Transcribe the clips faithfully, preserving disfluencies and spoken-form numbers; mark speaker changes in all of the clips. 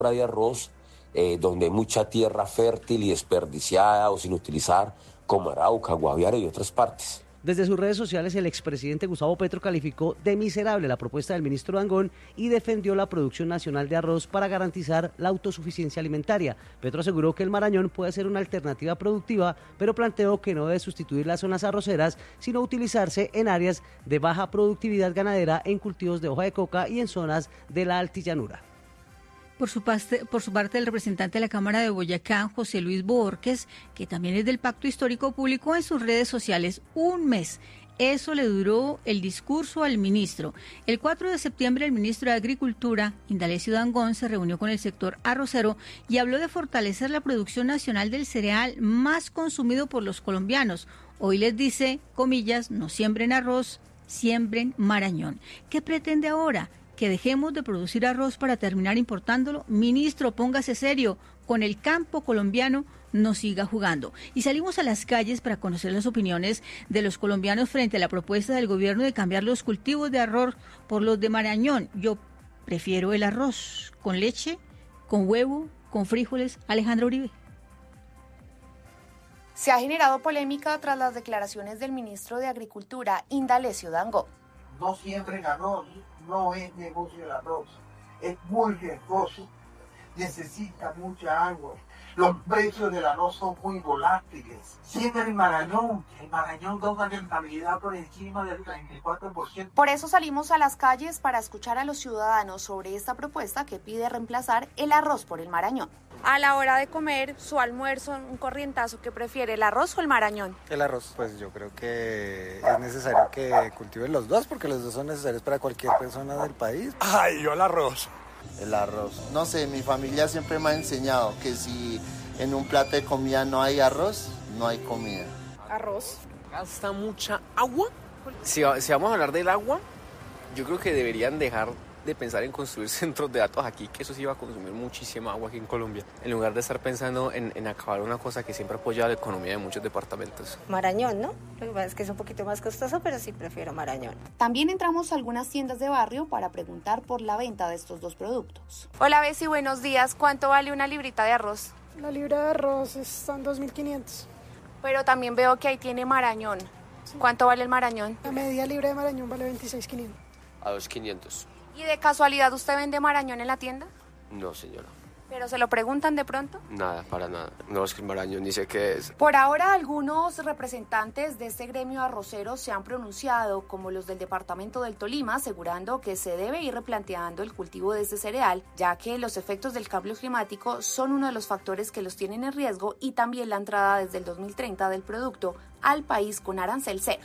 Speaker 1: de arroz, eh, donde hay mucha tierra fértil y desperdiciada o sin utilizar, como Arauca, Guaviare y otras partes.
Speaker 2: Desde sus redes sociales, el expresidente Gustavo Petro calificó de miserable la propuesta del ministro Dangond y defendió la producción nacional de arroz para garantizar la autosuficiencia alimentaria. Petro aseguró que el Marañón puede ser una alternativa productiva, pero planteó que no debe sustituir las zonas arroceras, sino utilizarse en áreas de baja productividad ganadera, en cultivos de hoja de coca y en zonas de la altillanura.
Speaker 3: Por su, parte, por su parte, el representante de la Cámara de Boyacá, José Luis Borges, que también es del Pacto Histórico, publicó en sus redes sociales un mes. Eso le duró el discurso al ministro. El cuatro de septiembre, el ministro de Agricultura, Indalecio Dangond, se reunió con el sector arrocero y habló de fortalecer la producción nacional del cereal más consumido por los colombianos. Hoy les dice, comillas, no siembren arroz, siembren Marañón. ¿Qué pretende ahora? ¿Que dejemos de producir arroz para terminar importándolo? Ministro, póngase serio, con el campo colombiano no siga jugando. Y salimos a las calles para conocer las opiniones de los colombianos frente a la propuesta del gobierno de cambiar los cultivos de arroz por los de Marañón. Yo prefiero el arroz con leche, con huevo, con frijoles. Alejandra Uribe.
Speaker 4: Se ha generado polémica tras las declaraciones del ministro de Agricultura, Indalecio Dangond.
Speaker 5: No siembren arroz, no es negocio el arroz, es muy riesgoso, necesita mucha agua, los precios del arroz son muy volátiles. Siembren el Marañón, el Marañón da una rentabilidad por encima del treinta y cuatro por ciento.
Speaker 4: Por eso salimos a las calles para escuchar a los ciudadanos sobre esta propuesta que pide reemplazar el arroz por el Marañón. A la hora de comer su almuerzo, un corrientazo, ¿qué prefiere, el arroz o el Marañón?
Speaker 6: El arroz, pues yo creo que es necesario que cultiven los dos, porque los dos son necesarios para cualquier persona del país.
Speaker 7: Ay, yo el arroz.
Speaker 8: El arroz. No sé, mi familia siempre me ha enseñado que si en un plato de comida no hay arroz, no hay comida.
Speaker 4: Arroz.
Speaker 9: Gasta mucha agua. Si, si vamos a hablar del agua, yo creo que deberían dejar de pensar en construir centros de datos aquí, que eso sí va a consumir muchísima agua aquí en Colombia, en lugar de estar pensando en, en acabar una cosa que siempre apoya la economía de muchos departamentos.
Speaker 10: Marañón, ¿no? Lo que pasa es que es un poquito más costoso, pero sí prefiero Marañón.
Speaker 4: También entramos a algunas tiendas de barrio para preguntar por la venta de estos dos productos. Hola, Bessie, buenos días. ¿Cuánto vale una librita de arroz?
Speaker 11: La libra de arroz está en dos mil quinientos.
Speaker 4: Pero también veo que ahí tiene Marañón. Sí. ¿Cuánto vale el Marañón?
Speaker 11: La media libra de Marañón vale veintiséis mil quinientos.
Speaker 9: A dos mil quinientos.
Speaker 4: ¿Y de casualidad usted vende Marañón en la tienda?
Speaker 9: No, señora.
Speaker 4: ¿Pero se lo preguntan de pronto?
Speaker 9: Nada, para nada. No, es que el Marañón ni sé qué es.
Speaker 4: Por ahora, algunos representantes de este gremio arrocero se han pronunciado, como los del departamento del Tolima, asegurando que se debe ir replanteando el cultivo de este cereal, ya que los efectos del cambio climático son uno de los factores que los tienen en riesgo, y también la entrada desde el dos mil treinta del producto al país con arancel cero.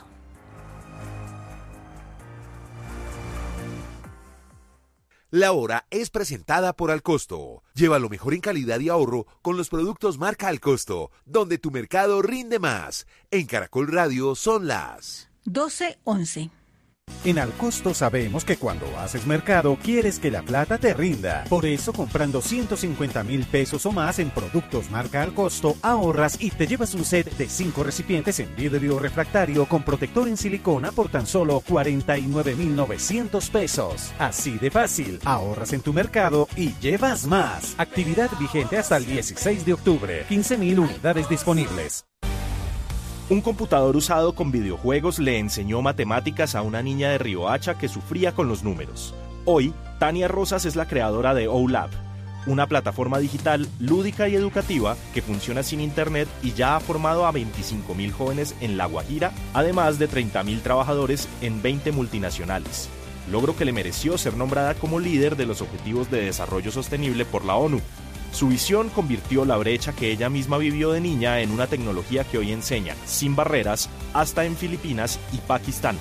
Speaker 12: La Hora es presentada por Alcosto. Lleva lo mejor en calidad y ahorro con los productos marca Alcosto, donde tu mercado rinde más. En Caracol Radio son las
Speaker 3: doce once.
Speaker 13: En Alcosto sabemos que cuando haces mercado quieres que la plata te rinda. Por eso, comprando ciento cincuenta mil pesos o más en productos marca Alcosto, ahorras y te llevas un set de cinco recipientes en vidrio refractario con protector en silicona por tan solo cuarenta y nueve mil novecientos pesos. Así de fácil, ahorras en tu mercado y llevas más. Actividad vigente hasta el dieciséis de octubre. quince mil unidades disponibles.
Speaker 14: Un computador usado con videojuegos le enseñó matemáticas a una niña de Riohacha que sufría con los números. Hoy, Tania Rosas es la creadora de OULab, una plataforma digital lúdica y educativa que funciona sin internet y ya ha formado a veinticinco mil jóvenes en La Guajira, además de treinta mil trabajadores en veinte multinacionales. Logro que le mereció ser nombrada como líder de los Objetivos de Desarrollo Sostenible por la ONU. Su visión convirtió la brecha que ella misma vivió de niña en una tecnología que hoy enseña, sin barreras, hasta en Filipinas y Pakistán.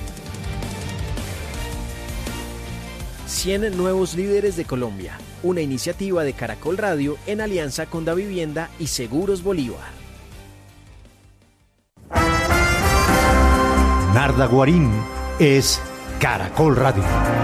Speaker 15: cien nuevos líderes de Colombia, una iniciativa de Caracol Radio en alianza con Davivienda y Seguros Bolívar.
Speaker 16: Narda Guarín es Caracol Radio.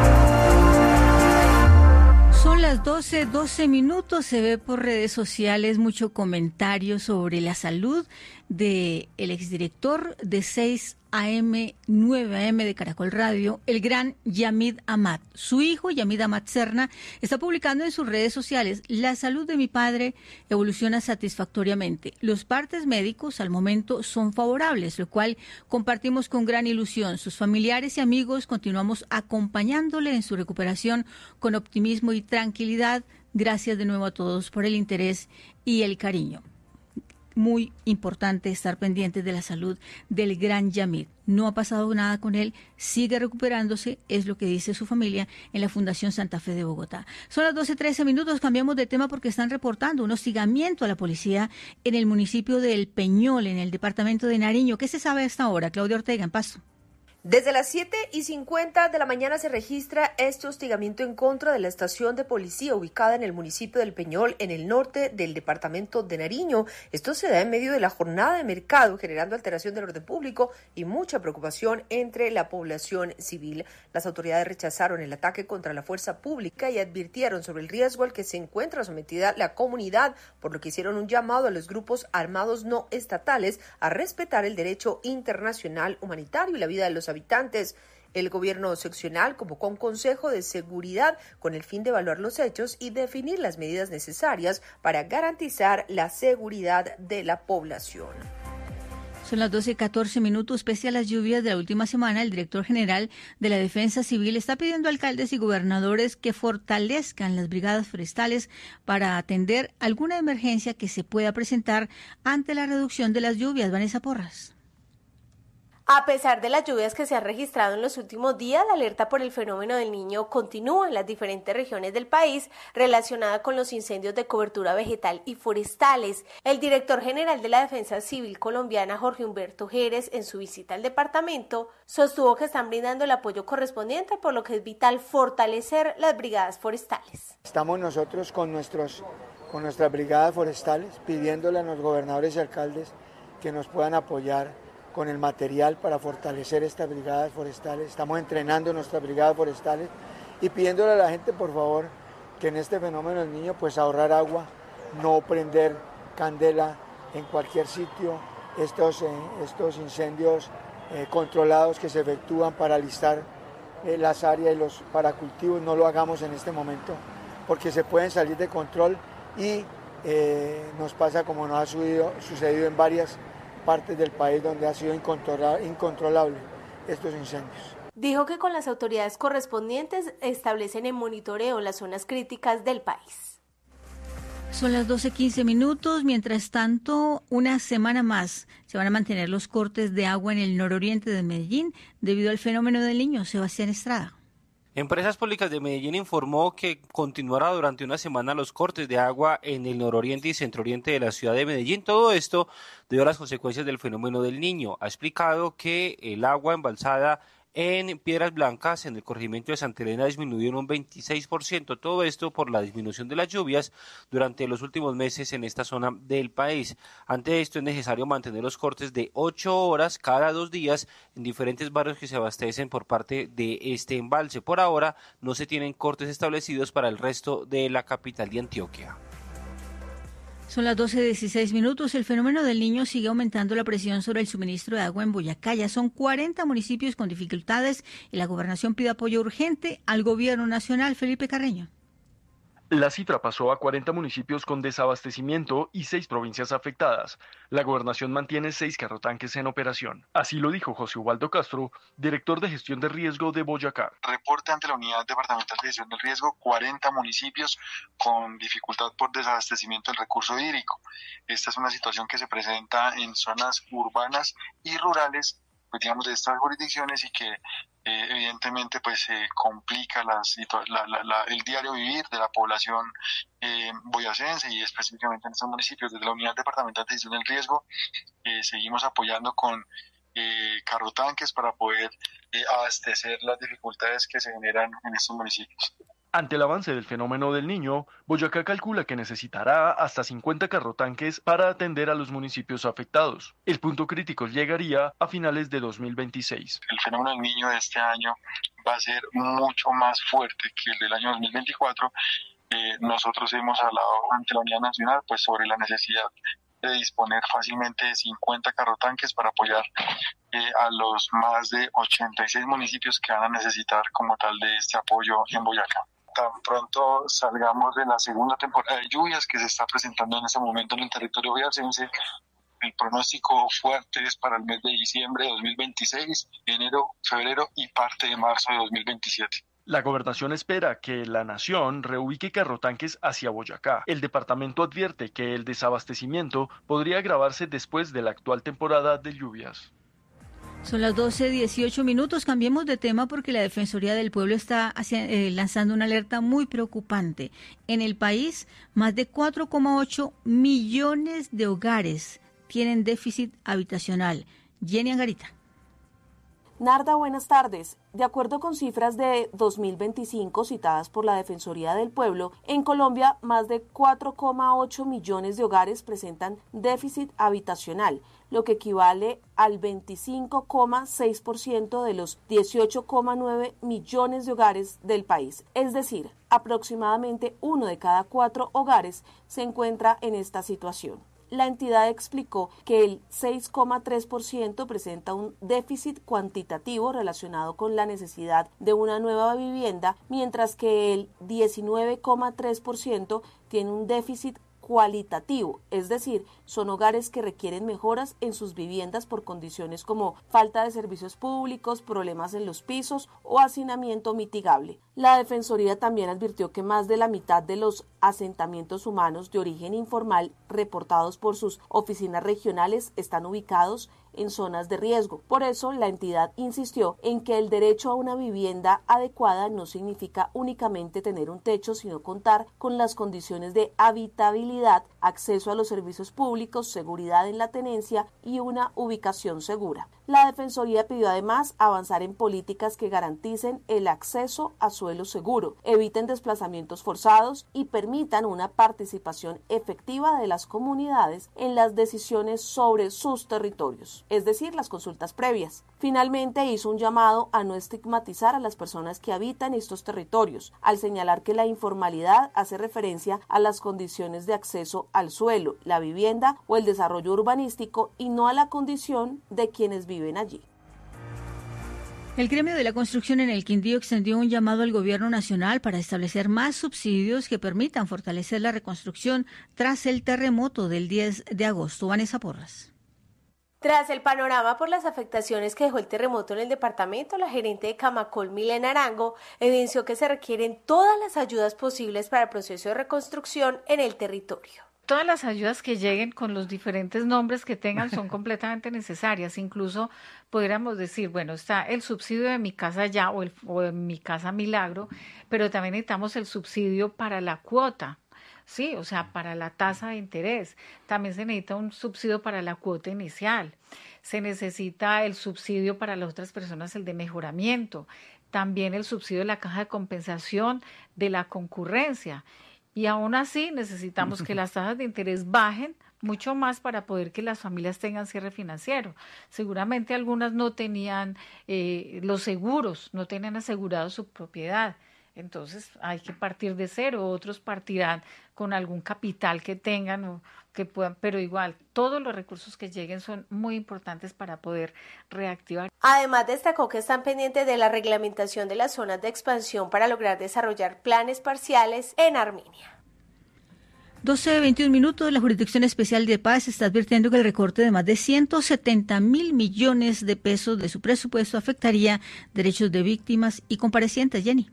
Speaker 3: Son las doce, doce minutos, se ve por redes sociales mucho comentario sobre la salud de el exdirector de seis A M, nueve A M de Caracol Radio, el gran Yamid Amat. Su hijo, Yamid Amat Serna, está publicando en sus redes sociales: la salud de mi padre evoluciona satisfactoriamente. Los partes médicos al momento son favorables, lo cual compartimos con gran ilusión. Sus familiares y amigos continuamos acompañándole en su recuperación con optimismo y tranquilidad. Gracias de nuevo a todos por el interés y el cariño. Muy importante estar pendientes de la salud del gran Yamid. No ha pasado nada con él, sigue recuperándose, es lo que dice su familia en la Fundación Santa Fe de Bogotá. Son las doce trece minutos, cambiamos de tema porque están reportando un hostigamiento a la policía en el municipio de El Peñol, en el departamento de Nariño. ¿Qué se sabe a esta hora? Claudia Ortega, en Pasto.
Speaker 7: Desde las siete y cincuenta de la mañana se registra este hostigamiento en contra de la estación de policía ubicada en el municipio del Peñol, en el norte del departamento de Nariño. Esto se da en medio de la jornada de mercado, generando alteración del orden público y mucha preocupación entre la población civil. Las autoridades rechazaron el ataque contra la fuerza pública y advirtieron sobre el riesgo al que se encuentra sometida la comunidad, por lo que hicieron un llamado a los grupos armados no estatales a respetar el derecho internacional humanitario y la vida de los habitantes. El gobierno seccional convocó un consejo de seguridad con el fin de evaluar los hechos y definir las medidas necesarias para garantizar la seguridad de la población.
Speaker 3: Son las doce y catorce minutos. Pese a las lluvias de la última semana, el director general de la Defensa Civil está pidiendo a alcaldes y gobernadores que fortalezcan las brigadas forestales para atender alguna emergencia que se pueda presentar ante la reducción de las lluvias. Vanessa Porras.
Speaker 17: A pesar de las lluvias que se han registrado en los últimos días, la alerta por el fenómeno del Niño continúa en las diferentes regiones del país relacionada con los incendios de cobertura vegetal y forestales. El director general de la Defensa Civil colombiana, Jorge Humberto Jerez, en su visita al departamento, sostuvo que están brindando el apoyo correspondiente, por lo que es vital fortalecer las brigadas forestales.
Speaker 18: Estamos nosotros con, nuestros, con nuestras brigadas forestales pidiéndole a los gobernadores y alcaldes que nos puedan apoyar con el material para fortalecer estas brigadas forestales. Estamos entrenando nuestras brigadas forestales y pidiéndole a la gente, por favor, que en este fenómeno del Niño, pues ahorrar agua, no prender candela en cualquier sitio, estos, eh, estos incendios eh, controlados que se efectúan para alistar eh, las áreas y los paracultivos, no lo hagamos en este momento, porque se pueden salir de control y eh, nos pasa como nos ha sucedido, sucedido en varias partes del país donde ha sido incontrolable, incontrolable estos incendios.
Speaker 17: Dijo que con las autoridades correspondientes establecen el monitoreo en las zonas críticas del país.
Speaker 3: Son las doce quince minutos. Mientras tanto, una semana más se van a mantener los cortes de agua en el nororiente de Medellín debido al fenómeno del Niño. Sebastián Estrada.
Speaker 19: Empresas Públicas de Medellín informó que continuará durante una semana los cortes de agua en el nororiente y centrooriente de la ciudad de Medellín. Todo esto debido a las consecuencias del fenómeno del Niño. Ha explicado que el agua embalsada en Piedras Blancas, en el corregimiento de Santa Elena, disminuyó en un veintiséis por ciento. Todo esto por la disminución de las lluvias durante los últimos meses en esta zona del país. Ante esto es necesario mantener los cortes de ocho horas cada dos días en diferentes barrios que se abastecen por parte de este embalse. Por ahora no se tienen cortes establecidos para el resto de la capital de Antioquia.
Speaker 3: Son las doce dieciséis minutos. El fenómeno del Niño sigue aumentando la presión sobre el suministro de agua en Boyacá. Ya son cuarenta municipios con dificultades y la gobernación pide apoyo urgente al gobierno nacional. Felipe Carreño.
Speaker 20: La cifra pasó a cuarenta municipios con desabastecimiento y seis provincias afectadas. La gobernación mantiene seis carrotanques en operación. Así lo dijo José Ubaldo Castro, director de gestión de riesgo de Boyacá.
Speaker 21: Reporte ante la Unidad Departamental de Gestión del Riesgo, cuarenta municipios con dificultad por desabastecimiento del recurso hídrico. Esta es una situación que se presenta en zonas urbanas y rurales, pues digamos, de estas jurisdicciones y que Eh, evidentemente pues eh, complica la, la, la, la, el diario vivir de la población eh, boyacense y específicamente en estos municipios. Desde la Unidad Departamental de Gestión del Riesgo eh, seguimos apoyando con eh, carrotanques para poder eh, abastecer las dificultades que se generan en estos municipios.
Speaker 20: Ante el avance del fenómeno del Niño, Boyacá calcula que necesitará hasta cincuenta carrotanques para atender a los municipios afectados. El punto crítico llegaría a finales de dos mil veintiséis.
Speaker 21: El fenómeno del Niño de este año va a ser mucho más fuerte que el del año dos mil veinticuatro. Eh, nosotros hemos hablado ante la Unidad Nacional pues sobre la necesidad de disponer fácilmente de cincuenta carrotanques para apoyar eh, a los más de ochenta y seis municipios que van a necesitar como tal de este apoyo en Boyacá. Tan pronto salgamos de la segunda temporada de lluvias que se está presentando en ese momento en el territorio boyacense, el pronóstico fuerte es para el mes de diciembre de dos mil veintiséis, enero, febrero y parte de marzo de dos mil veintisiete.
Speaker 20: La gobernación espera que la nación reubique carrotanques hacia Boyacá. El departamento advierte que el desabastecimiento podría agravarse después de la actual temporada de lluvias.
Speaker 3: Son las doce dieciocho minutos, cambiemos de tema porque la Defensoría del Pueblo está hacia, eh, lanzando una alerta muy preocupante. En el país, más de cuatro coma ocho millones de hogares tienen déficit habitacional. Jenny Angarita.
Speaker 1: Narda, buenas tardes. De acuerdo con cifras de dos mil veinticinco citadas por la Defensoría del Pueblo, en Colombia más de cuatro coma ocho millones de hogares presentan déficit habitacional, lo que equivale al veinticinco coma seis por ciento de los dieciocho coma nueve millones de hogares del país. Es decir, aproximadamente uno de cada cuatro hogares se encuentra en esta situación. La entidad explicó que el seis coma tres por ciento presenta un déficit cuantitativo relacionado con la necesidad de una nueva vivienda, mientras que el diecinueve coma tres por ciento tiene un déficit cualitativo, es decir, son hogares que requieren mejoras en sus viviendas por condiciones como falta de servicios públicos, problemas en los pisos o hacinamiento mitigable. La Defensoría también advirtió que más de la mitad de los asentamientos humanos de origen informal reportados por sus oficinas regionales están ubicados en zonas de riesgo. Por eso, la entidad insistió en que el derecho a una vivienda adecuada no significa únicamente tener un techo, sino contar con las condiciones de habitabilidad, acceso a los servicios públicos, seguridad en la tenencia y una ubicación segura. La Defensoría pidió además avanzar en políticas que garanticen el acceso a suelo seguro, eviten desplazamientos forzados y permitan una participación efectiva de las comunidades en las decisiones sobre sus territorios, es decir, las consultas previas. Finalmente hizo un llamado a no estigmatizar a las personas que habitan estos territorios, al señalar que la informalidad hace referencia a las condiciones de acceso al suelo, la vivienda o el desarrollo urbanístico y no a la condición de quienes viven allí.
Speaker 3: El gremio de la construcción en el Quindío extendió un llamado al gobierno nacional para establecer más subsidios que permitan fortalecer la reconstrucción tras el terremoto del diez de agosto. Vanessa Porras.
Speaker 17: Tras el panorama por las afectaciones que dejó el terremoto en el departamento, la gerente de Camacol, Milena Arango, evidenció que se requieren todas las ayudas posibles para el proceso de reconstrucción en el territorio.
Speaker 22: Todas las ayudas que lleguen con los diferentes nombres que tengan son completamente necesarias. Incluso podríamos decir, bueno, está el subsidio de Mi Casa Ya o, el, o de Mi Casa Milagro, pero también necesitamos el subsidio para la cuota. Sí, o sea, para la tasa de interés. También se necesita un subsidio para la cuota inicial. Se necesita el subsidio para las otras personas, el de mejoramiento. También el subsidio de la caja de compensación de la concurrencia. Y aún así necesitamos que las tasas de interés bajen mucho más para poder que las familias tengan cierre financiero. Seguramente algunas no tenían eh, los seguros, no tenían asegurado su propiedad. Entonces hay que partir de cero, otros partirán con algún capital que tengan o que puedan, pero igual todos los recursos que lleguen son muy importantes para poder reactivar.
Speaker 17: Además destacó que están pendientes de la reglamentación de las zonas de expansión para lograr desarrollar planes parciales en Armenia.
Speaker 3: doce veintiún minutos, la Jurisdicción Especial de Paz está advirtiendo que el recorte de más de ciento setenta mil millones de pesos de su presupuesto afectaría derechos de víctimas y comparecientes. Jenny.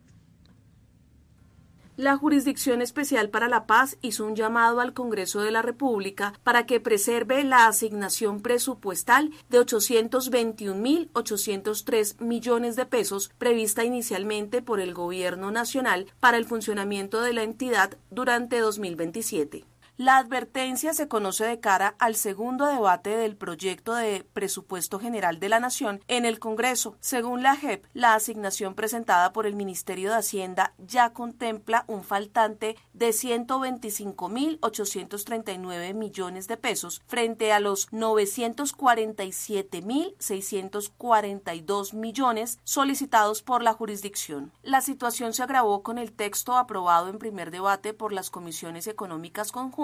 Speaker 1: La Jurisdicción Especial para la Paz hizo un llamado al Congreso de la República para que preserve la asignación presupuestal de ochocientos veintiún mil ochocientos tres millones de pesos prevista inicialmente por el Gobierno Nacional para el funcionamiento de la entidad durante dos mil veintisiete. La advertencia se conoce de cara al segundo debate del proyecto de presupuesto general de la Nación en el Congreso. Según la J E P, la asignación presentada por el Ministerio de Hacienda ya contempla un faltante de ciento veinticinco mil ochocientos treinta y nueve millones de pesos frente a los novecientos cuarenta y siete mil seiscientos cuarenta y dos millones solicitados por la jurisdicción. La situación se agravó con el texto aprobado en primer debate por las comisiones económicas conjuntas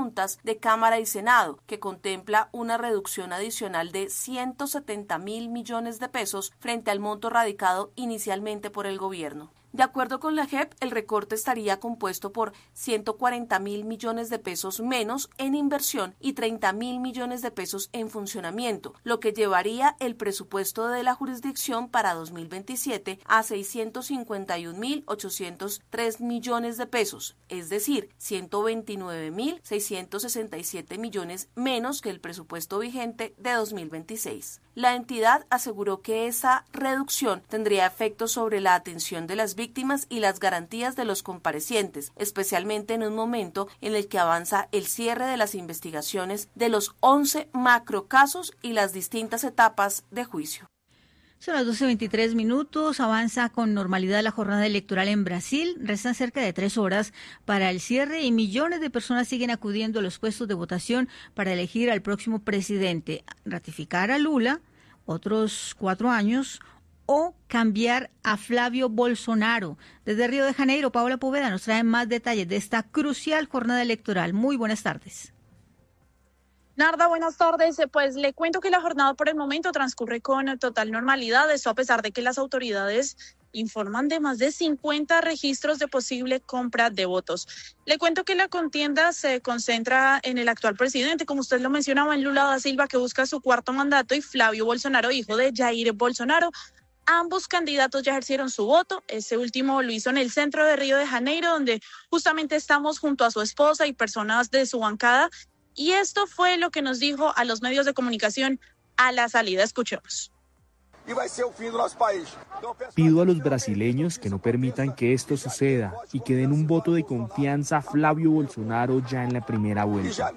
Speaker 1: juntas de Cámara y Senado, que contempla una reducción adicional de ciento setenta mil millones de pesos frente al monto radicado inicialmente por el gobierno. De acuerdo con la J E P, el recorte estaría compuesto por ciento cuarenta mil millones de pesos menos en inversión y treinta mil millones de pesos en funcionamiento, lo que llevaría el presupuesto de la jurisdicción para dos mil veintisiete a seiscientos cincuenta y un mil ochocientos tres millones de pesos, es decir, ciento veintinueve mil seiscientos sesenta y siete millones menos que el presupuesto vigente de dos mil veintiséis. La entidad aseguró que esa reducción tendría efectos sobre la atención de las víctimas y las garantías de los comparecientes, especialmente en un momento en el que avanza el cierre de las investigaciones de los once macrocasos y las distintas etapas de juicio.
Speaker 3: Son las doce veintitrés minutos, avanza con normalidad la jornada electoral en Brasil, restan cerca de tres horas para el cierre y millones de personas siguen acudiendo a los puestos de votación para elegir al próximo presidente, ratificar a Lula, otros cuatro años, o cambiar a Flavio Bolsonaro. Desde Río de Janeiro, Paola Poveda nos trae más detalles de esta crucial jornada electoral. Muy buenas tardes.
Speaker 2: Narda, buenas tardes. Pues le cuento que la jornada por el momento transcurre con total normalidad, esto a pesar de que las autoridades informan de más de cincuenta registros de posible compra de votos. Le cuento que la contienda se concentra en el actual presidente, como usted lo mencionaba, en Lula da Silva, que busca su cuarto mandato, y Flavio Bolsonaro, hijo de Jair Bolsonaro. Ambos candidatos ya ejercieron su voto. Ese último lo hizo en el centro de Río de Janeiro, donde justamente estamos junto a su esposa y personas de su bancada. Y esto fue lo que nos dijo a los medios de comunicación a la salida. Escuchemos.
Speaker 5: Pido a los brasileños que no permitan que esto suceda y que den un voto de confianza a Flavio Bolsonaro ya en la primera vuelta.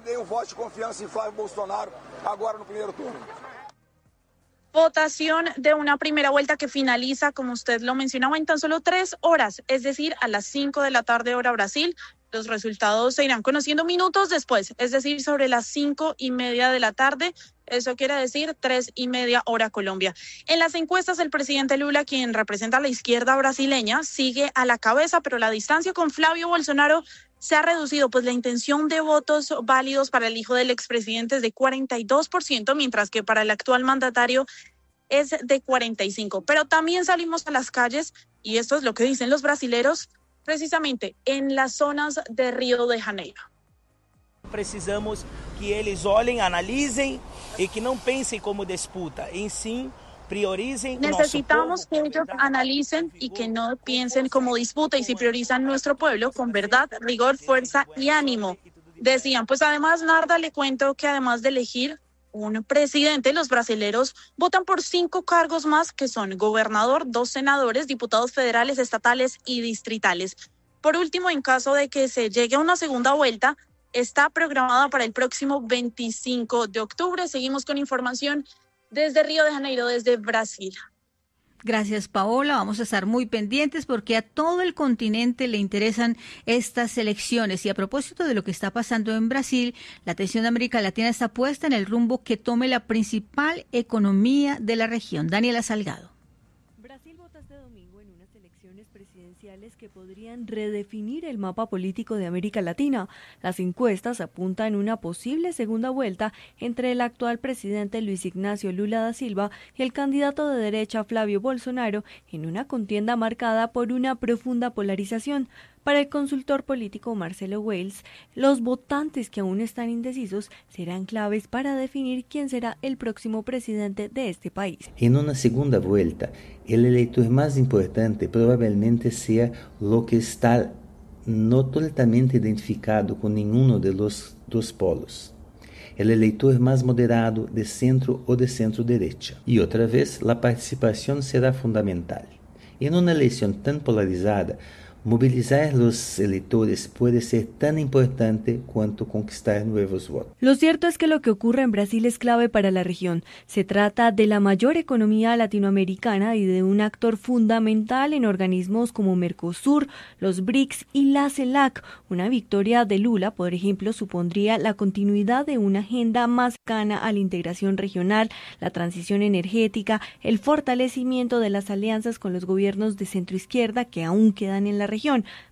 Speaker 2: Votación de una primera vuelta que finaliza, como usted lo mencionaba, en tan solo tres horas, es decir, a las cinco de la tarde hora Brasil. Los resultados se irán conociendo minutos después, es decir, sobre las cinco y media de la tarde. Eso quiere decir tres y media hora Colombia. En las encuestas, el presidente Lula, quien representa a la izquierda brasileña, sigue a la cabeza, pero la distancia con Flavio Bolsonaro se ha reducido, pues la intención de votos válidos para el hijo del expresidente es de cuarenta y dos por ciento, mientras que para el actual mandatario es de cuarenta y cinco por ciento. Pero también salimos a las calles, y esto es lo que dicen los brasileros, precisamente en las zonas de Río de Janeiro.
Speaker 23: Precisamos que eles olhem, analisem e que não pensem como disputa, em sim prioricen.
Speaker 2: Necesitamos que ellos analicen y que no piensen como disputa, y si priorizan nuestro pueblo con verdad, rigor, fuerza y ánimo. Decían, pues además, Narda, le cuento que además de elegir un presidente, los brasileros votan por cinco cargos más, que son gobernador, dos senadores, diputados federales, estatales y distritales. Por último, en caso de que se llegue a una segunda vuelta, está programada para el próximo veinticinco de octubre. Seguimos con información desde Río de Janeiro, desde Brasil.
Speaker 3: Gracias, Paola. Vamos a estar muy pendientes porque a todo el continente le interesan estas elecciones. Y a propósito de lo que está pasando en Brasil, la atención de América Latina está puesta en el rumbo que tome la principal economía de la región. Daniela Salgado.
Speaker 24: Brasil vota este domingo en unas elecciones presidenciales que podrían redefinir el mapa político de América Latina. Las encuestas apuntan una posible segunda vuelta entre el actual presidente Luis Ignacio Lula da Silva y el candidato de derecha Flavio Bolsonaro, en una contienda marcada por una profunda polarización. Para el consultor político Marcelo Wales, los votantes que aún están indecisos serán claves para definir quién será el próximo presidente de este país.
Speaker 25: En una segunda vuelta, el elector más importante probablemente sea lo que está no totalmente identificado con ninguno de los dos polos. El elector más moderado, de centro o de centro-derecha. Y otra vez, la participación será fundamental. En una elección tan polarizada, movilizar a los electores puede ser tan importante cuanto conquistar nuevos votos.
Speaker 24: Lo cierto es que lo que ocurre en Brasil es clave para la región. Se trata de la mayor economía latinoamericana y de un actor fundamental en organismos como Mercosur, los B R I C S y la CELAC. Una victoria de Lula, por ejemplo, supondría la continuidad de una agenda más cercana a la integración regional, la transición energética, el fortalecimiento de las alianzas con los gobiernos de centroizquierda que aún quedan en la región,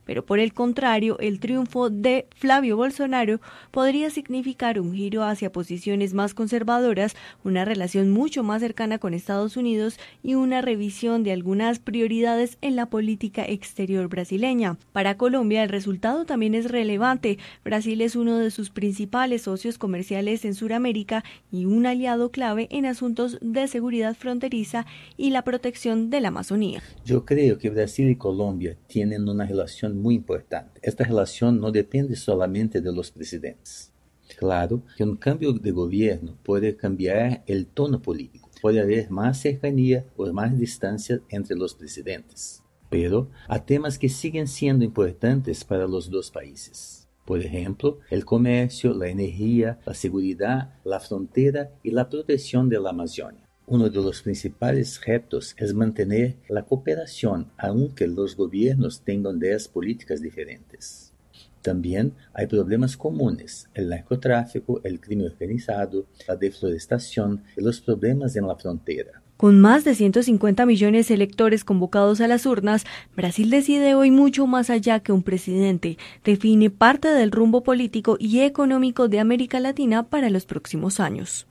Speaker 24: pero por el contrario, el triunfo de Flavio Bolsonaro podría significar un giro hacia posiciones más conservadoras, una relación mucho más cercana con Estados Unidos y una revisión de algunas prioridades en la política exterior brasileña. Para Colombia, el resultado también es relevante. Brasil es uno de sus principales socios comerciales en Sudamérica y un aliado clave en asuntos de seguridad fronteriza y la protección de la Amazonía.
Speaker 25: Yo creo que Brasil y Colombia tienen una relación muy importante. Esta relación no depende solamente de los presidentes. Claro que un cambio de gobierno puede cambiar el tono político, puede haber más cercanía o más distancia entre los presidentes, pero hay temas que siguen siendo importantes para los dos países. Por ejemplo, el comercio, la energía, la seguridad, la frontera y la protección de la Amazonia. Uno de los principales retos es mantener la cooperación, aunque los gobiernos tengan ideas políticas diferentes. También hay problemas comunes: el narcotráfico, el crimen organizado, la deforestación y los problemas en la frontera.
Speaker 24: Con más de ciento cincuenta millones de electores convocados a las urnas, Brasil decide hoy mucho más allá que un presidente. Define parte del rumbo político y económico de América Latina para los próximos años.